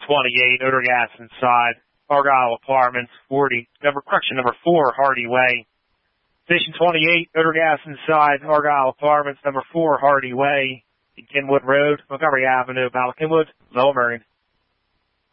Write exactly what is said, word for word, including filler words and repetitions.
twenty-eight, odor gas inside, Argyle Apartments, forty, number, correction, number four, Hardy Way. Station twenty-eight, odor gas inside, Argyle Apartments, number four, Hardy Way, Kenwood Road, Montgomery Avenue, Ballackinwood, Lower Merion.